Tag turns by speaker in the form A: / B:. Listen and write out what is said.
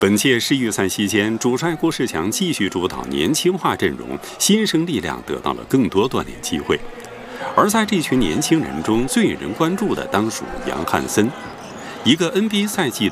A: 本届世预赛期间，主帅郭士强继续主导年轻化阵容，新生力量得到了更多锻炼机会。而在这群年轻人中，最引人关注的当属杨汉森，一个 NBA 赛季